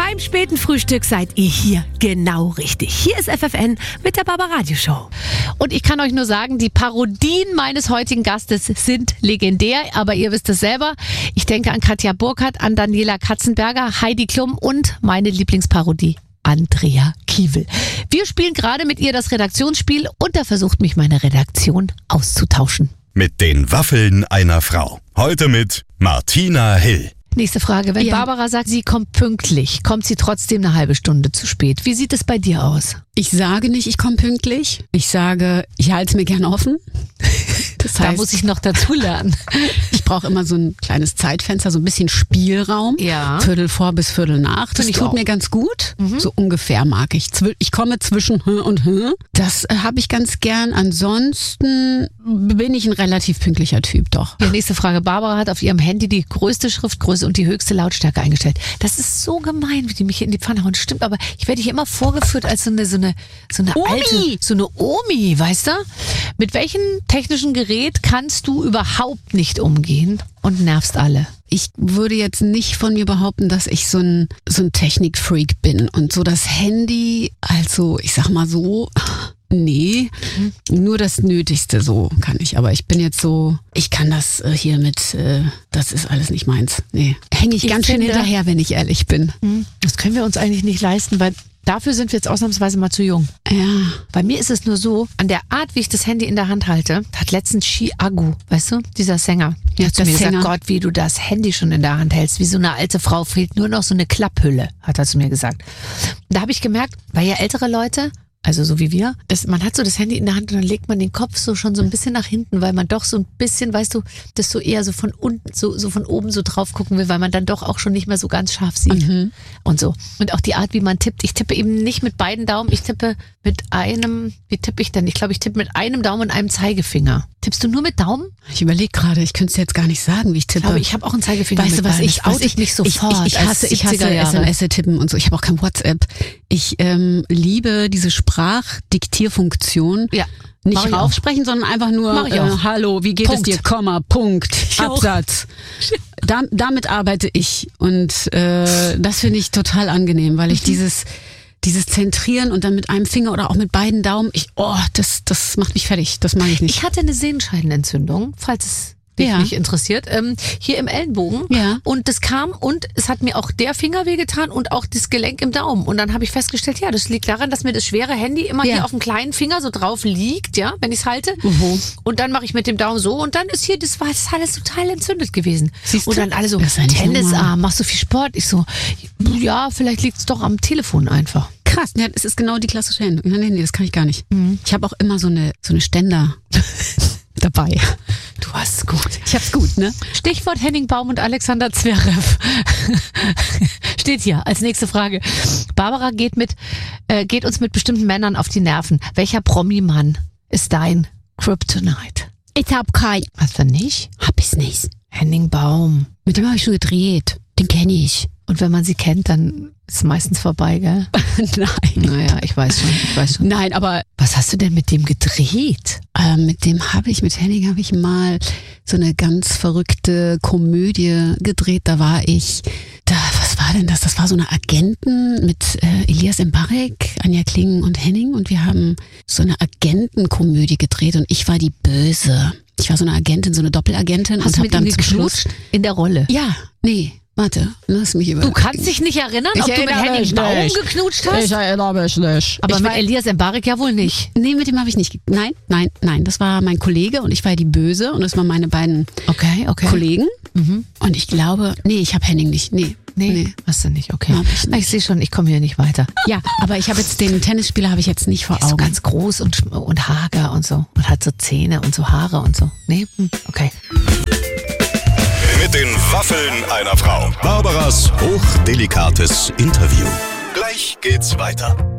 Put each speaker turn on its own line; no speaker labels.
Beim späten Frühstück seid ihr hier genau richtig. Hier ist FFN mit der Barbaradio Show.
Und ich kann euch nur sagen, die Parodien meines heutigen Gastes sind legendär, aber ihr wisst es selber. Ich denke an Katja Burkhardt, an Daniela Katzenberger, Heidi Klum und meine Lieblingsparodie, Andrea Kiewel. Wir spielen gerade mit ihr das Redaktionsspiel und da versucht mich meine Redaktion auszutauschen.
Mit den Waffeln einer Frau. Heute mit Martina Hill.
Nächste Frage. Wenn Barbara sagt, sie kommt pünktlich, kommt sie trotzdem eine halbe Stunde zu spät. Wie sieht es bei dir aus?
Ich sage nicht, ich komme pünktlich. Ich sage, ich halte es mir gern offen. Das heißt,
da muss ich noch dazulernen.
Ich brauche immer so ein kleines Zeitfenster, so ein bisschen Spielraum.
Ja.
Viertel vor bis Viertel nach. Das tut mir ganz gut. So ungefähr mag ich. Ich komme zwischen und Das habe ich ganz gern. Ansonsten bin ich ein relativ pünktlicher Typ, doch.
Ja, nächste Frage. Barbara hat auf ihrem Handy die größte Schriftgröße und die höchste Lautstärke eingestellt. Das ist so gemein, wie die mich in die Pfanne hauen. Stimmt, aber ich werde hier immer vorgeführt als so eine
Omi.
alte, so eine Omi, weißt du? Mit welchem technischen Gerät kannst du überhaupt nicht umgehen und nervst alle?
Ich würde jetzt nicht von mir behaupten, dass ich so ein Technikfreak bin. Und so das Handy, also ich sag mal so, nee, nur das Nötigste so kann ich. Aber ich bin jetzt so, ich kann das hier mit, das ist alles nicht meins. Nee, hänge ich ganz schön hinterher, wenn ich ehrlich bin.
Das können wir uns eigentlich nicht leisten, weil dafür sind wir jetzt ausnahmsweise mal zu jung.
Ja.
Bei mir ist es nur so, an der Art, wie ich das Handy in der Hand halte, hat letztens Chiago, weißt du, dieser Sänger, der hat zu mir gesagt, Gott, wie du das Handy schon in der Hand hältst, wie so eine alte Frau, fehlt nur noch so eine Klapphülle, hat er zu mir gesagt. Und da habe ich gemerkt, weil ja ältere Leute, also so wie wir, man hat so das Handy in der Hand und dann legt man den Kopf so schon so ein bisschen nach hinten, weil man doch so ein bisschen, weißt du, das so eher so von unten, so von oben so drauf gucken will, weil man dann doch auch schon nicht mehr so ganz scharf sieht und so. Und auch die Art, wie man tippt. Ich tippe eben nicht mit beiden Daumen, ich tippe mit einem, wie tippe ich denn? Ich glaube, ich tippe mit einem Daumen und einem Zeigefinger. Tippst du nur mit Daumen?
Ich überlege gerade, ich könnte es jetzt gar nicht sagen, wie ich tippe.
Aber ich habe auch einen Zeigefinger.
Weißt du, was ich nicht sofort. Ich hasse SMS tippen und so. Ich habe auch kein WhatsApp. Ich liebe diese Sprachdiktierfunktion.
Ja.
Nicht raufsprechen, sondern einfach nur hallo, wie geht es dir, Komma, Punkt, Absatz. Damit arbeite ich und das finde ich total angenehm, weil ich dieses Zentrieren und dann mit einem Finger oder auch mit beiden Daumen, das macht mich fertig, das mag ich nicht.
Ich hatte eine Sehenscheidenentzündung, falls es dich nicht interessiert, hier im Ellenbogen.
Ja.
Und das kam und es hat mir auch der Finger wehgetan und auch das Gelenk im Daumen. Und dann habe ich festgestellt, ja, das liegt daran, dass mir das schwere Handy immer hier auf dem kleinen Finger so drauf liegt, ja, wenn ich es halte. Und dann mache ich mit dem Daumen so und dann ist hier, das war alles total entzündet gewesen.
Siehst du?
Und dann alle so, Tennisarm, machst du viel Sport? Ich so, ja, vielleicht liegt es doch am Telefon einfach.
Krass, ja, das ist genau die klassische Handlung. Nee, das kann ich gar nicht. Ich habe auch immer so eine Ständer dabei.
Du hast es gut.
Ich hab's gut, ne?
Stichwort Henning Baum und Alexander Zverev. Steht hier als nächste Frage. Barbara geht uns mit bestimmten Männern auf die Nerven. Welcher Promi-Mann ist dein Kryptonite?
Ich hab keinen.
Hast du nicht?
Hab ich's nicht.
Henning Baum.
Mit dem habe ich schon gedreht. Den kenne ich.
Und wenn man sie kennt, dann ist es meistens vorbei, gell?
Nein.
Naja, ich weiß schon.
Nein, aber
was hast du denn mit dem gedreht?
Mit Henning habe ich mal so eine ganz verrückte Komödie gedreht. Was war denn das? Das war so eine Agenten mit Elias Mbarek, Anja Kling und Henning. Und wir haben so eine Agentenkomödie gedreht und ich war die Böse. Ich war so eine Agentin, so eine Doppelagentin.
Hast du
und
mit ihm geknutscht? In der Rolle?
Ja, nee. Warte, lass mich überlegen.
Du kannst dich nicht erinnern, ob du mit Henning Baum geknutscht hast?
Ich erinnere mich nicht.
Aber mit Elias Mbarek ja wohl nicht.
Nee, mit dem habe ich nicht. Nein. Das war mein Kollege und ich war die Böse und das waren meine beiden Kollegen. Und ich glaube, ich habe Henning nicht. Nee.
Hast du nicht, okay. Ich sehe schon, ich komme hier nicht weiter.
Ja, aber ich habe jetzt den Tennisspieler habe ich jetzt nicht vor Augen.
So ganz groß und hager und so. Und hat so Zähne und so Haare und so. Nee? Okay.
Mit den Waffeln einer Frau. Barbaras hochdelikates Interview. Gleich geht's weiter.